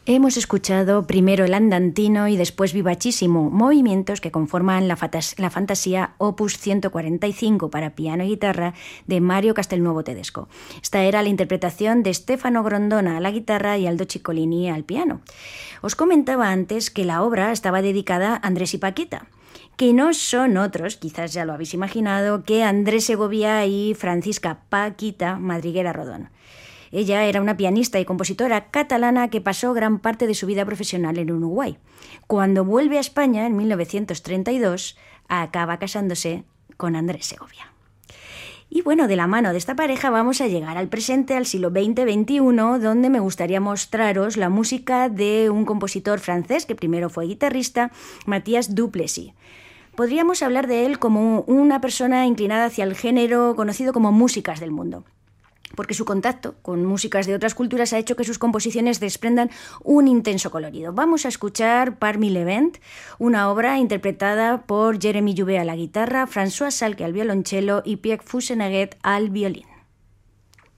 Hemos escuchado primero el andantino y después vivacísimo, movimientos que conforman la fantasía Opus 145 para piano y guitarra de Mario Castelnuovo Tedesco. Esta era la interpretación de Stefano Grondona a la guitarra y Aldo Ciccolini al piano. Os comentaba antes que la obra estaba dedicada a Andrés y Paquita, que no son otros, quizás ya lo habéis imaginado, que Andrés Segovia y Francisca Paquita Madriguera Rodón. Ella era una pianista y compositora catalana que pasó gran parte de su vida profesional en Uruguay. Cuando vuelve a España, en 1932, acaba casándose con Andrés Segovia. Y bueno, de la mano de esta pareja vamos a llegar al presente, al siglo XX-XXI, donde me gustaría mostraros la música de un compositor francés que primero fue guitarrista, Mathias Duplessis. Podríamos hablar de él como una persona inclinada hacia el género conocido como músicas del mundo, porque su contacto con músicas de otras culturas ha hecho que sus composiciones desprendan un intenso colorido. Vamos a escuchar Parmi les Vents, una obra interpretada por Jeremy Jouvet a la guitarra, François Salque al violonchelo y Pierre Fussenaget al violín.